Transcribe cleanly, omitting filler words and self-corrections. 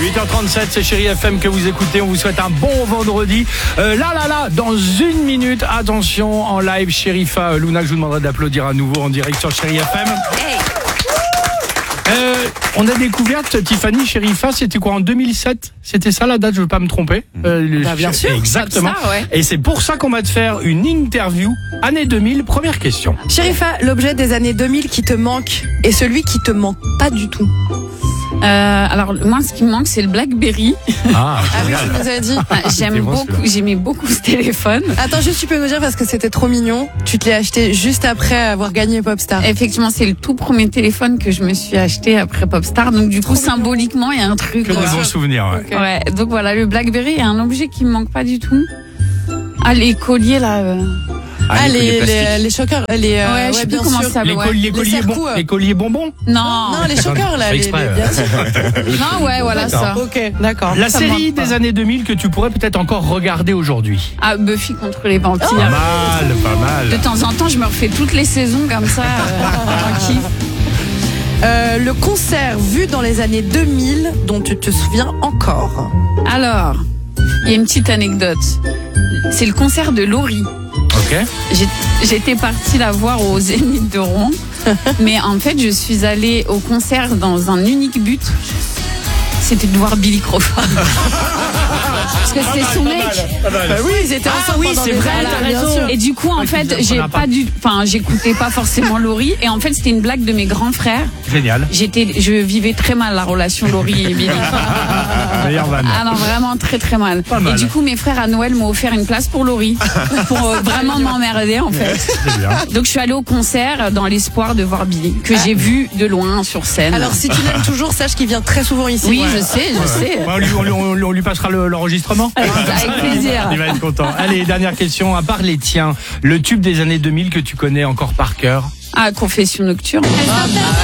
8h37, c'est Chérie FM que vous écoutez. On vous souhaite un bon vendredi. Là, dans une minute, attention, en live, Sherifa Luna, je vous demanderai d'applaudir à nouveau en direct sur Chérie FM. Hey. On a découvert Tiffany Sherifa, c'était quoi, en 2007? C'était ça la date, je veux pas me tromper. Bien sûr. Exactement. Ça, ouais. Et c'est pour ça qu'on va te faire une interview. Année 2000, première question. Sherifa, l'objet des années 2000 qui te manque et celui qui te manque pas du tout. Alors moi, ce qui me manque, c'est le BlackBerry. Ah, Oui, tu nous as dit. J'aimais beaucoup ce téléphone. Attends, juste tu peux nous dire parce que c'était trop mignon. Tu te l'as acheté juste après avoir gagné Popstar. Effectivement, c'est le tout premier téléphone que je me suis acheté après Popstar. Donc du coup, symboliquement, il y a un truc. que des bons souvenirs. Ouais. Ok. Ouais. Donc voilà, le BlackBerry est un objet qui me manque pas du tout. Ah, les colliers là. Les choqueurs, je sais plus bien comment sûr. ça s'appelle. Les colliers bonbons. Non. Non, les choqueurs là, Exprès, bien sûr. Non, ouais, voilà ça. Ok, d'accord. La Ça me série manque pas. des années 2000 que tu pourrais peut-être encore regarder aujourd'hui. Ah, Buffy contre les vampires. Pas mal. De temps en temps, je me refais toutes les saisons comme ça. Tranquille. Le concert vu dans les années 2000 dont tu te souviens encore. Alors, il y a une petite anecdote. C'est le concert de Laurie. Ok. J'étais partie la voir au Zénith de Rouen, mais en fait, je suis allée au concert dans un unique but. C'était de voir Billy Crawford. Parce que c'est son mec. Bah oui, ils étaient ensemble oui, pendant c'est des vrai, années, t'as bien raison. sûr. Et du coup, en fait, j'écoutais pas forcément Laurie. Et en fait, c'était une blague de mes grands frères. Génial. Je vivais très mal la relation Laurie et Billy. Meilleure vanne. Ah non, vraiment très très mal. Pas mal. Et du coup, mes frères à Noël m'ont offert une place pour Laurie. Pour vraiment m'emmerder, en fait. C'est bien. Donc je suis allée au concert dans l'espoir de voir Billy, que j'ai vu de loin sur scène. Alors si tu l'aimes toujours, sache qu'il vient très souvent ici. oui, Ouais. je sais. Ouais, on lui passera l'enregistrement. Avec plaisir. Il va être content. Allez, dernière question. À part les tiens, le tube des années 2000 que tu connais encore par cœur. Ah, confession nocturne.